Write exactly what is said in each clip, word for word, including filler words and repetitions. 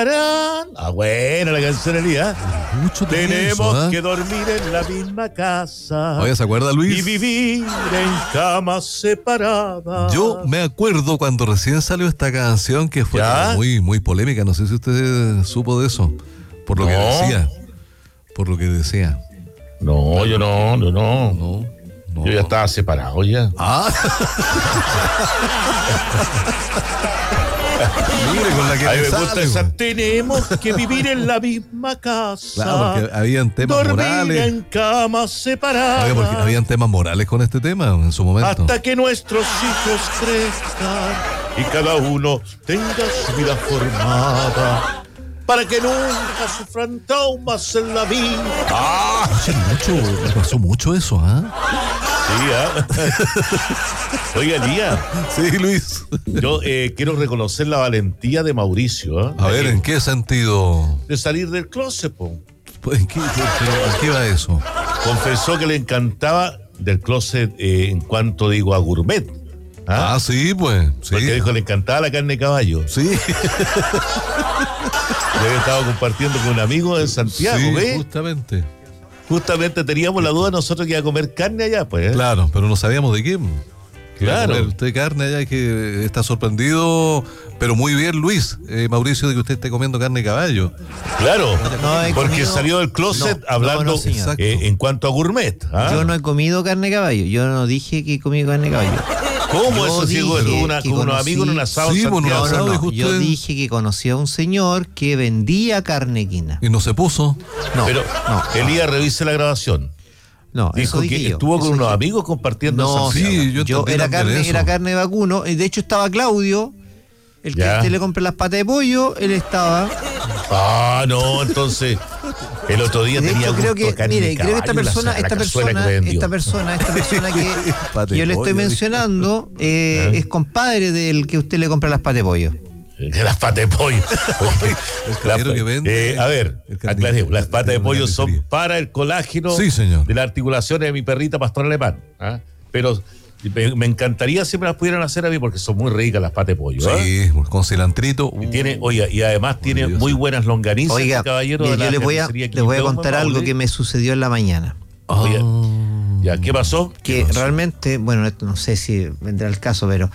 Ah, buena la canción, Elías. Mucho Tenemos eso, ¿eh? que dormir en la misma casa. Oye, ¿se acuerda, Luis? Y vivir en camas separadas. Yo me acuerdo cuando recién salió esta canción que fue ¿Ya? muy, muy polémica. No sé si usted supo de eso. Por lo No. que decía. Por lo que decía. No, yo no, no, no. No, no. Yo ya estaba separado ya. Ah. Mire, con la que A mí me me sale, gusta esa. güey. Tenemos que vivir en la misma casa. Claro, porque habían temas dormir morales. en camas separadas. Oiga, porque habían temas morales con este tema en su momento. Hasta que nuestros hijos crezcan y cada uno tenga su vida formada. Para que nunca sufran traumas en la vida. Ah, hace mucho, me pasó mucho eso, ¿ah? Sí, ¿eh? Oiga, Lía, Sí, Luis. yo eh, quiero reconocer la valentía de Mauricio, ¿eh? A ver, ¿en qué sentido? De salir del closet, po. ¿En qué, pero, ¿en qué va eso? Confesó que le encantaba del closet eh, en cuanto digo a gourmet. Ah, ¿Ah? sí, pues. Sí. Porque dijo que le encantaba la carne de caballo. Sí. Yo había estado compartiendo con un amigo en Santiago, Sí, ¿ves? justamente. Justamente teníamos la duda nosotros que iba a comer carne allá, pues. ¿eh? Claro, pero no sabíamos de quién. Claro. Usted carne allá que está sorprendido, pero muy bien, Luis, eh, Mauricio, de que usted esté comiendo carne de caballo. Claro, No he porque comido- salió del closet No, hablando no, no, señor. eh, en cuanto a gourmet. ¿ah? Yo no he comido carne de caballo. Yo no dije que he comido carne de caballo. ¿Cómo yo eso? Si dije con una- que con unos conocí- amigos en un asado Sí, en bueno, un Santiago. asado, No, dijo no, yo usted. dije que conocí a un señor que vendía carne equina. Y no se puso. No, Pero, no, Elías, revise la grabación. no, Dijo eso dije que yo, estuvo con eso unos dije. amigos compartiendo No, en Santiago. sí, yo Yo entendí era también carne, eso. era carne de vacuno. Y de hecho estaba Claudio, el que Ya. a usted le compra las patas de pollo, él estaba. Ah, no, entonces el otro día De tenía hecho, creo gusto que, a carne mire, de creo que esta caballo, la- persona, la esta cazuela persona, que vendió. esta persona, esta persona que Pate yo le estoy pollo, mencionando eh, ¿Eh? es compadre del que usted le compra las patas de pollo. De las patas de pollo. El caballero que vende. Eh, a ver, El carnicero, aclaremos, las el patas de carnicero pollo de la son carnicería. para el colágeno Sí, señor. de las articulaciones de mi perrita pastor alemán. ¿ah? Pero me, me encantaría si me las pudieran hacer a mí porque son muy ricas las patas de pollo. ¿ah? Sí, con cilantrito. Y tiene, oiga, y además tiene Maravilloso. muy buenas longanizas, Oiga, el caballero mire, de la yo le voy a, carnicería le voy a Quintero contar Maule. algo que me sucedió en la mañana. Ah. Oye, ¿ya qué pasó? Que realmente, bueno, esto no sé si vendrá el caso, pero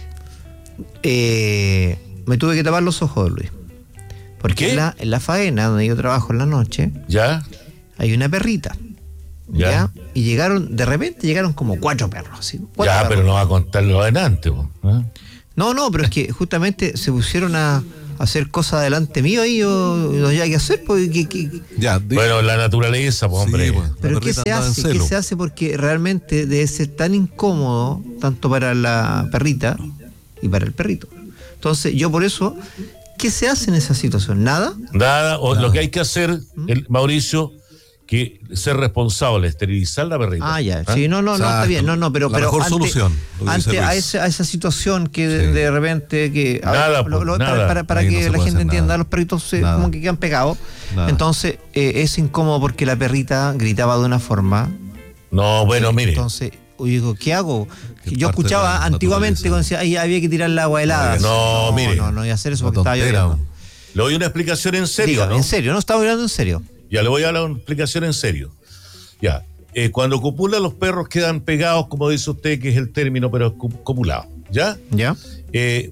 eh, me tuve que tapar los ojos, Luis. Porque ¿Qué? en la, en la faena, donde yo trabajo en la noche, ¿Ya? hay una perrita. Ya. ¿Ya? Y llegaron, de repente llegaron como cuatro perros. ¿sí? Cuatro Ya, perros. pero no va a contarlo adelante. po, ¿ah? No, no, pero es que justamente se pusieron a hacer cosas delante mío ahí, yo no había que hacer, porque, que- que- Ya, di- Bueno, la naturaleza, po, hombre. Sí, pues, la pero ¿qué perrita se andaba en hace? ¿Qué celo. se hace? Porque realmente debe ser tan incómodo, tanto para la perrita y para el perrito. Entonces, yo por eso, ¿qué se hace en esa situación? ¿Nada? Nada, o Nada. lo que hay que hacer, el, Mauricio, que ser responsable, esterilizar la perrita. Ah, ya. ¿Ah? Sí, no, no, no, está Exacto. bien. No, no, pero, La pero mejor ante, solución, lo que dice ante a, Luis. esa, a esa situación que de, Sí. de repente que a Nada, ver, lo- pues, lo- nada. para, para, para Ahí no que se la puede gente hacer entienda, nada. los perritos se, Nada. como que quedan pegados. Nada. Entonces, eh, es incómodo porque la perrita gritaba de una forma. No, bueno, mire. Entonces, yo digo, ¿qué hago? Que Yo parte de escuchaba la antiguamente naturaleza. cuando decía, "Ay, había que tirar el agua helada". No, mire. No, no voy a hacer eso Una porque estaba tontera. lloviendo. Le doy una explicación en serio, Dígame, ¿no? en serio, no estaba hablando en serio. Ya le voy a dar una explicación en serio. Ya. Eh, cuando copula, los perros quedan pegados, como dice usted, que es el término, pero cu- copulados. ¿Ya? ¿Ya? Eh,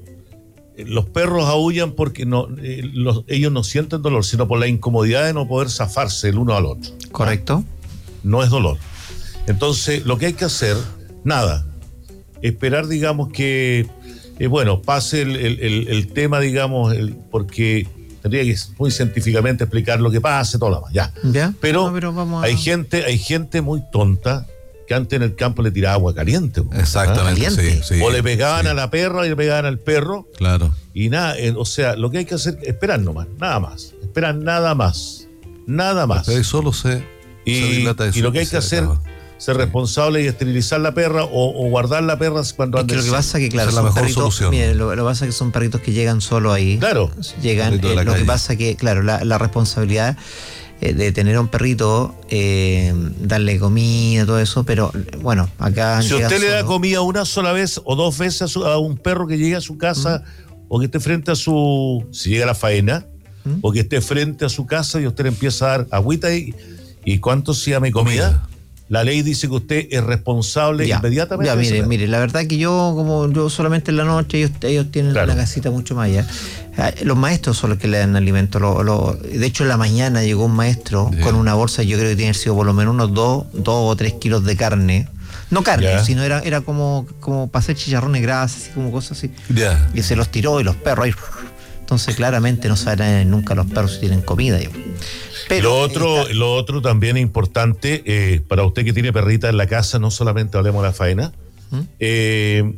los perros aullan porque no, eh, los- ellos no sienten dolor, sino por la incomodidad de no poder zafarse el uno al otro. Correcto. No es dolor. Entonces, lo que hay que hacer, nada, esperar, digamos, que, eh, bueno, pase el, el- el- el tema, digamos, el- porque tendría que muy científicamente explicar lo que pase, todo lo demás, ya. ¿Ya? Pero, No, pero vamos a- hay gente, hay gente muy tonta que antes en el campo le tiraba agua caliente. po, Exactamente, ¿Ah? sí, Caliente. sí. o le pegaban sí, a la perra y le pegaban al perro. Claro. Y nada, eh, o sea, lo que hay que hacer es esperar nomás, nada más. Esperar nada más. Nada más. Pero ahí solo se, se Y, dilata eso y lo que hay se que hacer, acaba. ser responsable y esterilizar la perra o, o guardar la perra cuando Es ande que lo que en pasa es que, claro, Esa es la son mejor perritos, solución. mire, lo, lo que pasa es que son perritos que llegan solo ahí. Claro. Llegan, Perrito de eh, la lo que calle. pasa es que, claro, la, la responsabilidad eh, de tener a un perrito, eh, darle comida, todo eso, pero bueno, acá Si llegan usted le da solo. comida una sola vez o dos veces a, su- a un perro que llegue a su casa o que esté frente a su... Si llega a la faena, ¿Mm? o que esté frente a su casa y usted le empieza a dar agüita y, y ¿cuánto se llama comida? Comida. La ley dice que usted es responsable Ya, inmediatamente. ya, de mire, ese mire, la verdad que yo, como yo solamente en la noche, ellos, ellos tienen Claro. la casita mucho más allá. Ah, Los maestros son los que le dan alimento. Lo, lo- de hecho, en la mañana llegó un maestro Ya. con una bolsa, yo creo que tiene sido por lo menos unos dos, dos o tres kilos de carne. No carne, Ya. sino era, era como, como para hacer chicharrones grasas, así como cosas así. Ya. Y se los tiró y los perros ahí. Entonces, claramente no saben nunca los perros si tienen comida. Yo. Pero, lo otro, eh, lo otro también es importante, eh, para usted que tiene perrita en la casa, no solamente hablemos de la faena, ¿Mm? eh,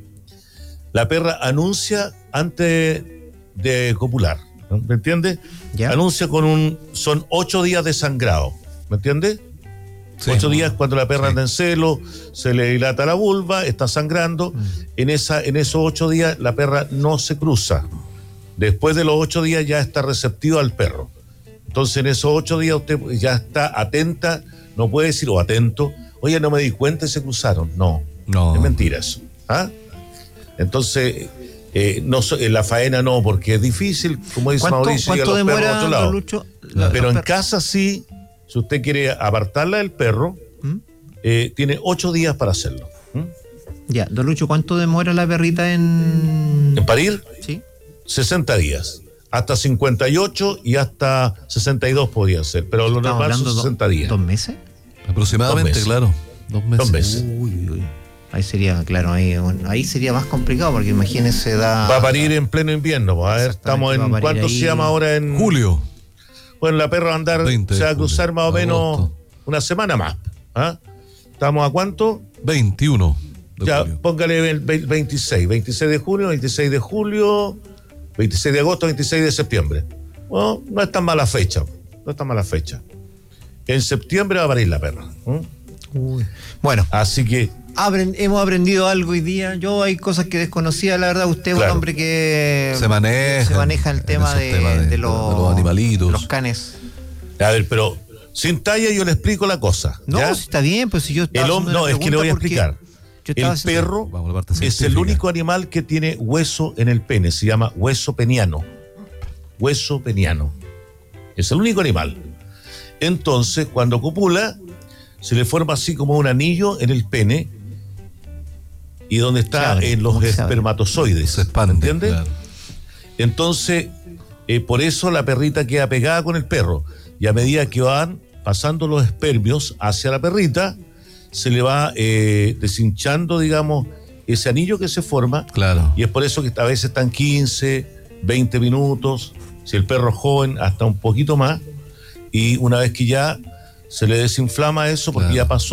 la perra anuncia antes de copular, ¿no? ¿Me entiende? ¿Ya? Anuncia con un, son ocho días de sangrado, ¿me entiende? Sí. Ocho días cuando la perra Sí. anda en celo, se le dilata la vulva, está sangrando. Mm. En, esa, en esos ocho días la perra no se cruza. Después de los ocho días ya está receptiva al perro. Entonces en esos ocho días usted ya está atenta, no puede decir o atento, oye, no me di cuenta y se cruzaron. No, No. es mentira eso. ¿Ah? Entonces, eh, no, so- en la faena no, porque es difícil, como dice ¿Cuánto, Mauricio, llegar cuánto los perros a demora, otro don lado. Lucho? la- Pero los en perros? casa sí, si usted quiere apartarla del perro, ¿Mm? eh, tiene ocho días para hacerlo. ¿Mm? Ya, don Lucho, ¿cuánto demora la perrita en...? En parir, ¿Sí? sesenta días. Hasta cincuenta y ocho y hasta sesenta y dos podría ser, pero lo Estamos normal hablando son do- sesenta días. ¿Dos meses? Aproximadamente, Dos meses. claro. Dos meses. Dos meses. Uy, uy, uy. Ahí sería, claro, ahí, bueno, ahí sería más complicado porque imagínese da... Va a parir en pleno invierno. pues, A ver, Exactamente, estamos va a en. parir ¿Cuánto ahí. se llama ahora en. Julio. Bueno, la perra va a andar, veinte de se va a julio, cruzar más o menos agosto. una semana más. ¿Ah? ¿Estamos a cuánto? veintiuno de Ya, julio. póngale el ve- veintiséis. veintiséis de junio, veintiséis de julio, veintiséis de agosto, veintiséis de septiembre. Bueno, no es tan mala fecha. No es tan mala fecha. En septiembre va a parir la perra. ¿Mm? Uy. Bueno, Así que, apren- hemos aprendido algo hoy día. Yo hay cosas que desconocía, la verdad. Usted es Claro. un hombre que Se maneja se maneja el en tema, esos de, temas de- de los, de los animalitos. de los canes. a ver, pero sin talla yo le explico la cosa. No, ¿ya? si está bien, pues si yo estaba El hombre, haciendo no, una es que le voy a pregunta porque explicar. yo estaba El haciendo- perro Vamos a la parte es el científica. único animal que tiene hueso en el pene, se llama hueso peniano. Hueso peniano. Es el único animal. Entonces, cuando copula, se le forma así como un anillo en el pene y donde Se está abre, en los como que se abre. espermatozoides. Se expande. ¿Entiendes? claro. Entonces, eh, por eso la perrita queda pegada con el perro. Y a medida que van pasando los espermios hacia la perrita, se le va eh, deshinchando, digamos, ese anillo que se forma. Claro. Y es por eso que a veces están quince, veinte minutos. Si el perro es joven, hasta un poquito más. Y una vez que ya se le desinflama eso, porque Claro. ya pasó